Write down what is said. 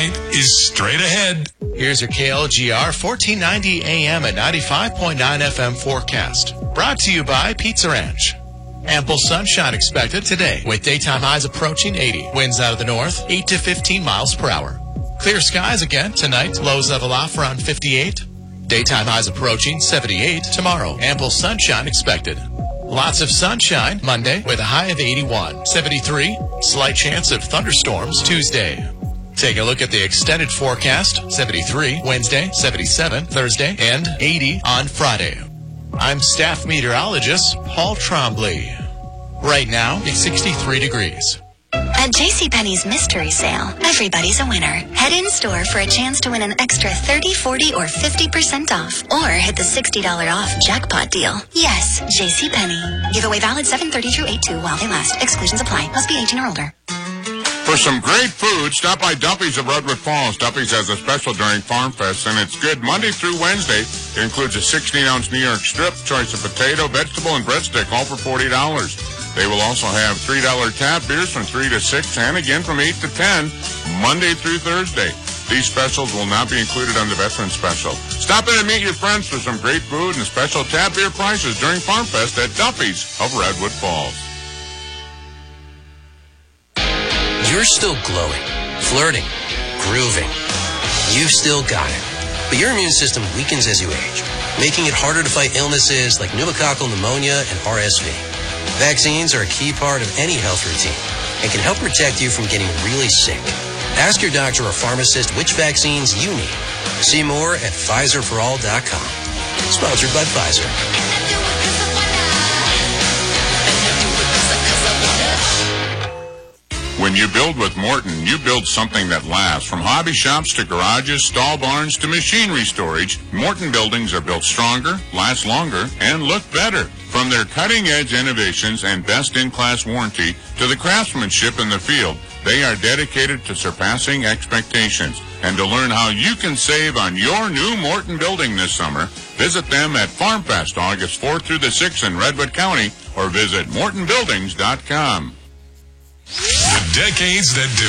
tonight is straight ahead. Here's your KLGR 1490 AM at 95.9 FM forecast. Brought to you by Pizza Ranch. Ample sunshine expected today with daytime highs approaching 80. Winds out of the north, 8 to 15 miles per hour. Clear skies again tonight. Lows level off around 58. Daytime highs approaching 78 tomorrow. Ample sunshine expected. Lots of sunshine Monday with a high of 81. 73. Slight chance of thunderstorms Tuesday. Take a look at the extended forecast. 73 Wednesday, 77 Thursday, and 80 on Friday. I'm staff meteorologist Paul Trombley. Right now, it's 63 degrees. At JCPenney's mystery sale, everybody's a winner. Head in store for a chance to win an extra 30, 40, or 50% off. Or hit the $60 off jackpot deal. Yes, JCPenney. Giveaway valid 7/30 through 8/2 while they last. Exclusions apply. Must be 18 or older. For some great food, stop by Duffy's of Redwood Falls. Duffy's has a special during Farm Fest, and it's good Monday through Wednesday. It includes a 16-ounce New York strip, choice of potato, vegetable, and breadstick, all for $40. They will also have $3 tap beers from 3 to 6, and again from 8 to 10, Monday through Thursday. These specials will not be included on the Veteran Special. Stop in and meet your friends for some great food and special tap beer prices during Farm Fest at Duffy's of Redwood Falls. You're still glowing, flirting, grooving. You've still got it. But your immune system weakens as you age, making it harder to fight illnesses like pneumococcal pneumonia and RSV. Vaccines are a key part of any health routine and can help protect you from getting really sick. Ask your doctor or pharmacist which vaccines you need. See more at PfizerForAll.com. Sponsored by Pfizer. When you build with Morton, you build something that lasts. From hobby shops to garages, stall barns to machinery storage, Morton buildings are built stronger, last longer, and look better. From their cutting-edge innovations and best-in-class warranty to the craftsmanship in the field, they are dedicated to surpassing expectations. And to learn how you can save on your new Morton building this summer, visit them at Farm Fest August 4th through the 6th in Redwood County or visit MortonBuildings.com. The decades that